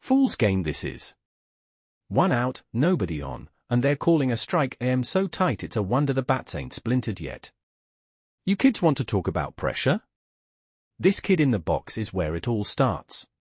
Fool's game this is. One out, nobody on, and they're calling a strike. I'm so tight it's a wonder the bats ain't splintered yet. You kids want to talk about pressure? This kid in the box is where it all starts.